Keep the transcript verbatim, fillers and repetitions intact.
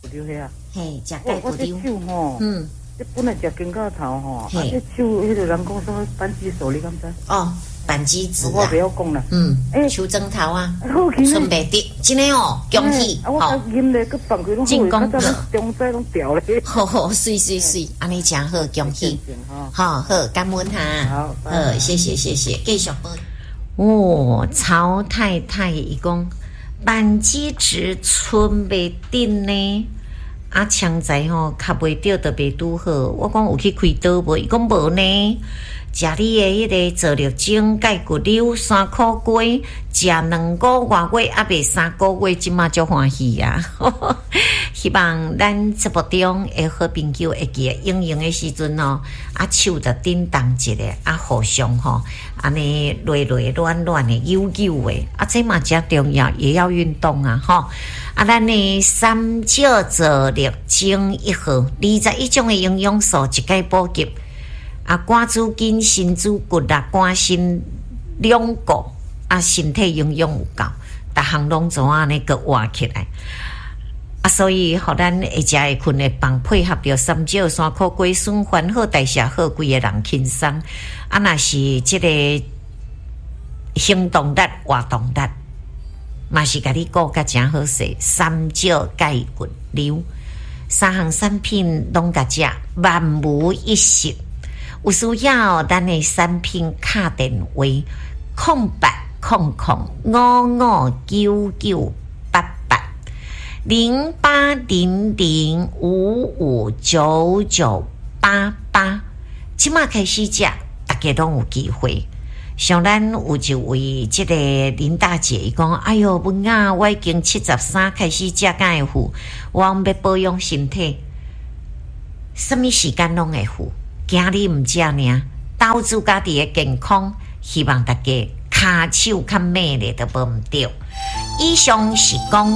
瘤遐啊。 嘿，食钙骨我这瘤， 手吼， 嗯， 这本来食根到头吼，啊， 嘿这手迄个人讲什么扳机手，你敢知？ 哦，扳机指我啊不，要讲啦。 嗯， 诶手指头啊， 好紧春白的，真的哦，恭喜， 啊，我吼， 甲饮咧，佮放开拢好， 进攻较早拢中早拢掉咧。 好好，水水水，安尼真好，恭喜， 哈， 好好，感恩哈， 好拜拜呃，谢谢谢谢，继续播。哦，曹太太伊讲扳机指春袂顶呢，啊，枪材吼卡袂着就袂拄好。我讲有去开刀无？伊讲无呢。食你的迄个坐力精、钙骨瘤、三苦龟，食两个外月，还袂三个月，即马足欢喜啊！希望咱节目中的好朋友会记得应用的时阵哦，啊手就叮当一个，啊互相吼，安尼热热暖暖的、悠悠的，啊这嘛真重要，也要运动啊吼！啊，咱的三焦坐力精一号，二十一种的营养素一概补给。啊，肝子筋、心子骨啦、肝心两个啊，身体营养有够，逐项拢怎啊那个活起来啊，所以互咱会食会困会放，配合着三焦三苦龟循环好、代谢好，规个人轻松。啊，若是即个行动力、活动力，嘛是甲你顾甲真好势。三焦钙骨瘤三项产品拢甲食，万无一失。有需要咱的产品卡电话空八空空五五九九八八零八零零五五九九八八，即马开始食，大家拢有机会。像咱有一位即个林大姐，伊讲：哎哟，文啊，我已经七十三开始食敢会付，我要保养身体，什么时间拢会付。今日毋食尔，投资家己的健康，希望大家骹手较美丽都无毋对。以上是讲